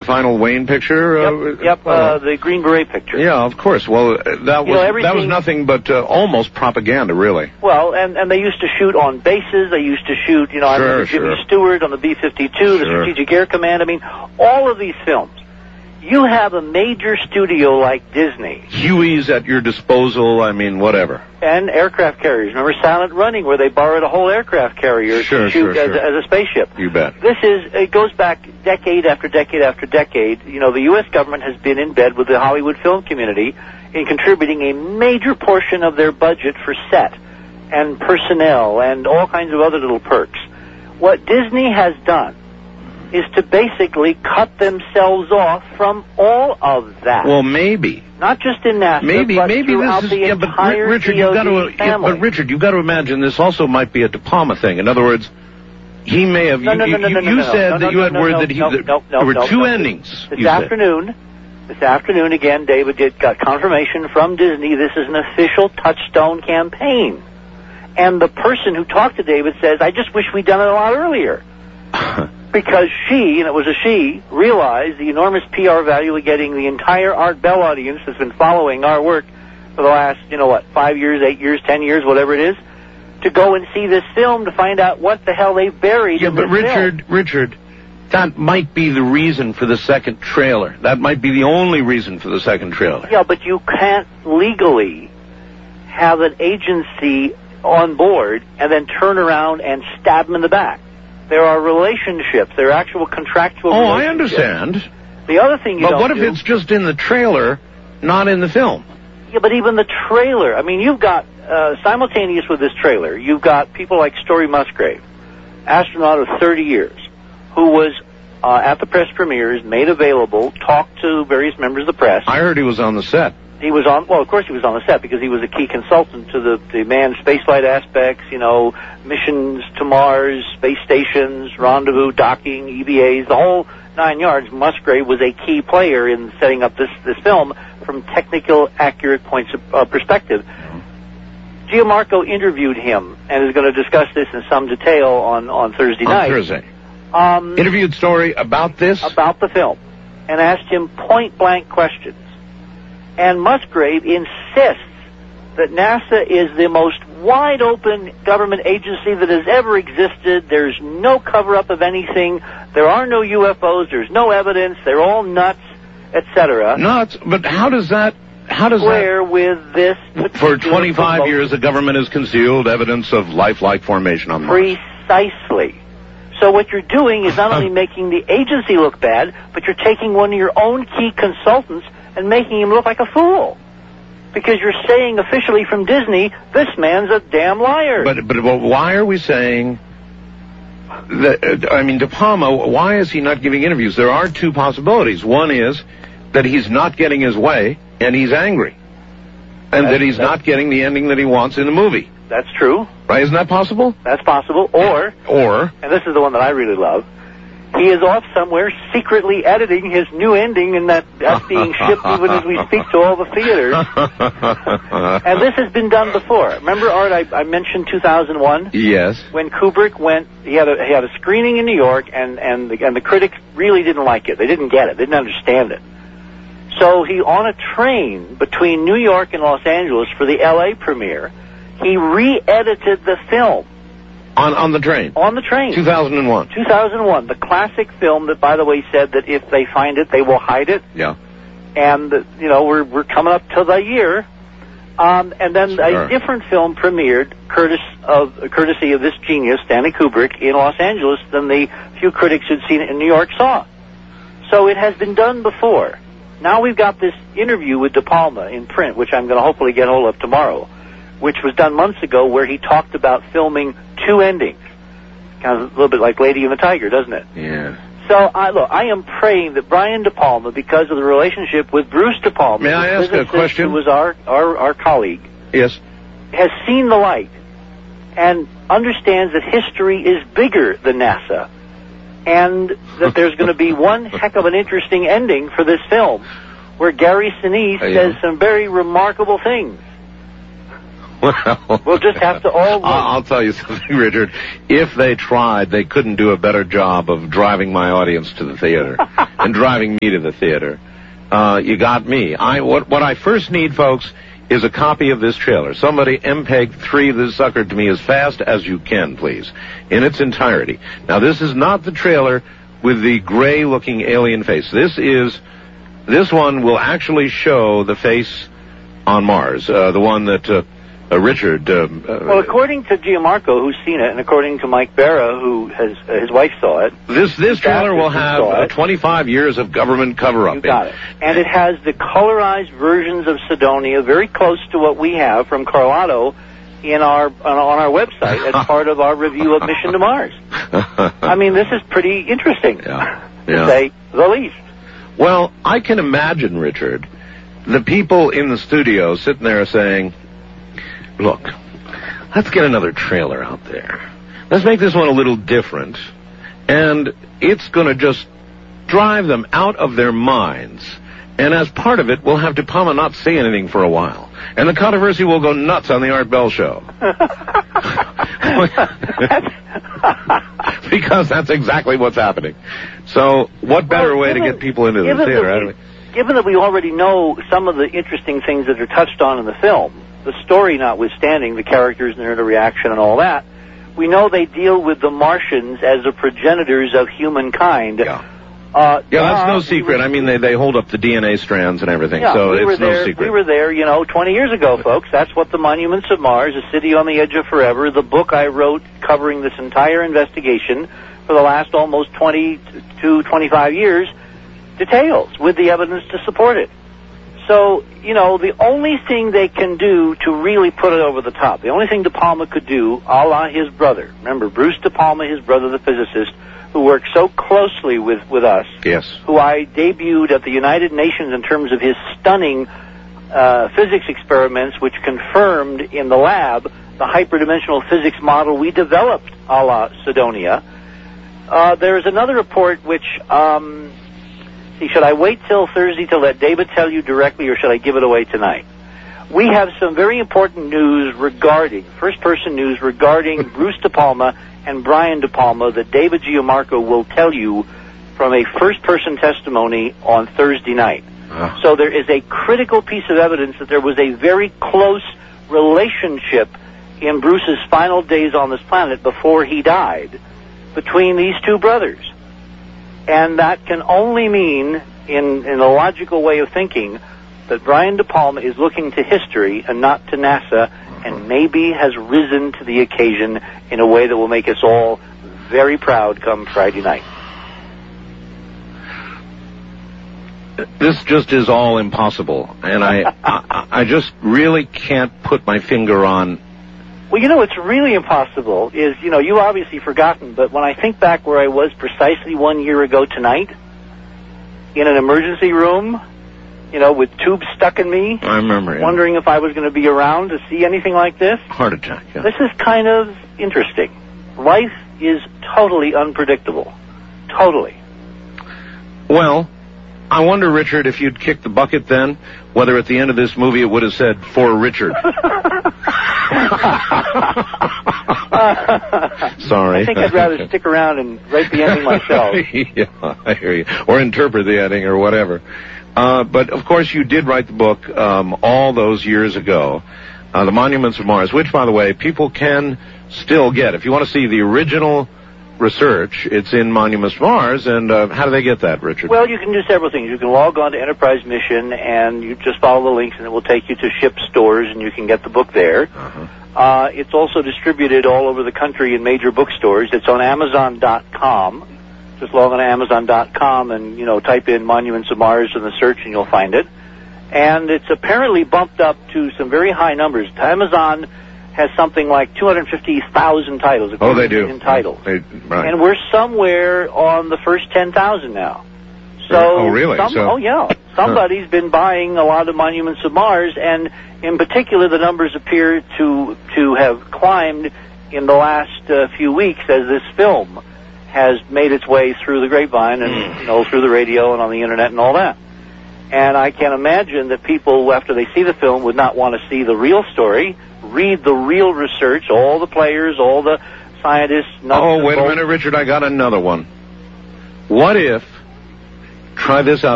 final Wayne picture? Yep, the Green Beret picture. Yeah, of course. Well, that was nothing but almost propaganda, really. Well, and they used to shoot on bases. They used to shoot, I remember Jimmy Stewart on the B-52, the Strategic Air Command. I mean, all of these films. You have a major studio like Disney. Huey's at your disposal, whatever. And aircraft carriers. Remember Silent Running, where they borrowed a whole aircraft carrier to shoot as a spaceship? You bet. It goes back decade after decade after decade. The U.S. government has been in bed with the Hollywood film community in contributing a major portion of their budget for set and personnel and all kinds of other little perks. What Disney has done is to basically cut themselves off from all of that. Well, maybe. Not just in NASA, but throughout the entire DoD family. But Richard, you've got to imagine this also might be a De Palma thing. In other words, he may have... You said that you had word that there were two endings. This afternoon, again, David got confirmation from Disney this is an official Touchstone campaign. And the person who talked to David says, I just wish we'd done it a lot earlier. Because she, and it was a she, realized the enormous PR value of getting the entire Art Bell audience that's been following our work for the last, 5 years, 8 years, 10 years, whatever it is, to go and see this film to find out what the hell they buried in this film. Richard, that might be the reason for the second trailer. That might be the only reason for the second trailer. Yeah, but you can't legally have an agency on board and then turn around and stab them in the back. There are relationships. There are actual contractual relationships. I understand. The other thing But what if it's just in the trailer, not in the film? Yeah, but even the trailer. You've got, simultaneous with this trailer, you've got people like Story Musgrave, astronaut of 30 years, who was at the press premieres, made available, talked to various members of the press. I heard he was on the set. He was on, of course he was on the set because he was a key consultant to the manned spaceflight aspects, missions to Mars, space stations, rendezvous, docking, EVAs, the whole 9 yards. Musgrave was a key player in setting up this film from technical, accurate points of perspective. Gianmarco interviewed him and is going to discuss this in some detail on Thursday night. On Thursday. Interviewed Story about this? About the film. And asked him point-blank questions. And Musgrave insists that NASA is the most wide-open government agency that has ever existed. There's no cover-up of anything. There are no UFOs. There's no evidence. They're all nuts, etc. Nuts? But how does that... Where with this... For 25 years, the government has concealed evidence of lifelike formation on Mars. Precisely. So what you're doing is not only making the agency look bad, but you're taking one of your own key consultants and making him look like a fool. Because you're saying officially from Disney, this man's a damn liar. But why are we saying that, De Palma, why is he not giving interviews? There are two possibilities. One is that he's not getting his way and he's angry. And that he's not getting the ending that he wants in the movie. That's true. Right? Isn't that possible? That's possible. Or, and this is the one that I really love, he is off somewhere secretly editing his new ending, and that's being shipped even as we speak to all the theaters. And this has been done before. Remember, Art, I mentioned 2001? Yes. When Kubrick went, he had a screening in New York, and the critics really didn't like it. They didn't get it. They didn't understand it. So he, on a train between New York and Los Angeles for the L.A. premiere, he re-edited the film. On the train? On the train. 2001. 2001. The classic film that, by the way, said that if they find it, they will hide it. Yeah. And, we're coming up to the year. And then a different film premiered, courtesy of this genius, Stanley Kubrick, in Los Angeles than the few critics who'd seen it in New York saw. So it has been done before. Now we've got this interview with De Palma in print, which I'm going to hopefully get hold of tomorrow, which was done months ago, where he talked about filming two endings. Kind of a little bit like Lady and the Tiger, doesn't it? Yeah. So, I am praying that Brian De Palma, because of the relationship with Bruce De Palma, may I ask a question? Who was our colleague, yes, has seen the light and understands that history is bigger than NASA, and that there's going to be one heck of an interesting ending for this film, where Gary Sinise says some very remarkable things. Well, we'll just have to all... I'll tell you something, Richard. If they tried, they couldn't do a better job of driving my audience to the theater and driving me to the theater. You got me. What I first need, folks, is a copy of this trailer. Somebody MPEG-3 this sucker to me as fast as you can, please, in its entirety. Now, this is not the trailer with the gray-looking alien face. This one will actually show the face on Mars, the one that Richard... well, according to Gianmarco, who's seen it, and according to Mike Barra, who his wife saw it... This trailer will have 25 years of government cover-up. You got it. And it has the colorized versions of Cydonia, very close to what we have from Carlotto on our website as part of our review of Mission to Mars. I mean, this is pretty interesting, to say the least. Well, I can imagine, Richard, the people in the studio sitting there saying, look, let's get another trailer out there. Let's make this one a little different. And it's going to just drive them out of their minds. And as part of it, we'll have De Palma not say anything for a while. And the controversy will go nuts on the Art Bell Show. Because that's exactly what's happening. So what better way to get people into the theater? Given that we already know some of the interesting things that are touched on in the film, the story notwithstanding, the characters and their interaction and all that, we know they deal with the Martians as the progenitors of humankind. That's no secret. I mean, they hold up the DNA strands and everything, so it's no secret. We were there, 20 years ago, folks. That's what the Monuments of Mars, A City on the Edge of Forever, the book I wrote covering this entire investigation for the last almost 20 to 25 years, details with the evidence to support it. So, the only thing they can do to really put it over the top, the only thing De Palma could do, a la his brother. Remember, Bruce De Palma, his brother, the physicist, who worked so closely with us. Yes. Who I debuted at the United Nations in terms of his stunning physics experiments, which confirmed in the lab the hyperdimensional physics model we developed a la Cydonia. There's another report which... should I wait till Thursday to let David tell you directly, or should I give it away tonight? We have some very important news first-person news regarding Bruce De Palma and Brian De Palma that David Gianmarco will tell you from a first-person testimony on Thursday night. So there is a critical piece of evidence that there was a very close relationship in Bruce's final days on this planet before he died between these two brothers. And that can only mean, in a logical way of thinking, that Brian De Palma is looking to history and not to NASA, and maybe has risen to the occasion in a way that will make us all very proud come Friday night. This just is all impossible, and I just really can't put my finger on... Well, what's really impossible is, you've obviously forgotten, but when I think back where I was precisely 1 year ago tonight, in an emergency room, with tubes stuck in me. I remember, wondering if I was going to be around to see anything like this. Heart attack, yeah. This is kind of interesting. Life is totally unpredictable. Totally. Well, I wonder, Richard, if you'd kicked the bucket then, whether at the end of this movie it would have said, for Richard. Sorry. I think I'd rather stick around and write the ending myself. Yeah, I hear you. Or interpret the ending or whatever. But, of course, you did write the book all those years ago, The Monuments of Mars, which, by the way, people can still get. If you want to see the original research, it's in Monuments of Mars, and how do they get that, Richard? Well, you can do several things. You can log on to Enterprise Mission, and you just follow the links, and it will take you to ship stores, and you can get the book there. It's also distributed all over the country in major bookstores. It's on Amazon.com. Just log on to Amazon.com and, type in Monuments of Mars in the search and you'll find it. And it's apparently bumped up to some very high numbers. Amazon has something like 250,000 titles. Oh, they do. In titles. Right. And we're somewhere on the first 10,000 now. So, oh, really? Oh, yeah. Somebody's been buying a lot of Monuments of Mars, and in particular, the numbers appear to have climbed in the last few weeks as this film has made its way through the grapevine and, through the radio and on the internet and all that. And I can imagine that people, after they see the film, would not want to see the real story, read the real research, all the players, all the scientists. Oh, wait a minute, Richard, I got another one. What if, try this out.